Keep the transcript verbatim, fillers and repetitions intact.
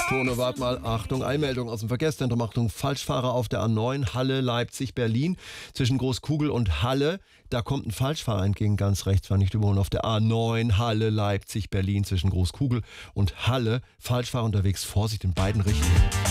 Tone, wart mal, Achtung, Eilmeldung aus dem Verkehrszentrum, Achtung, Falschfahrer auf der A neun, Halle, Leipzig, Berlin, zwischen Großkugel und Halle, da kommt ein Falschfahrer entgegen, ganz rechts, war nicht überholen, auf der A neun, Halle, Leipzig, Berlin, zwischen Großkugel und Halle, Falschfahrer unterwegs, Vorsicht in beiden Richtungen.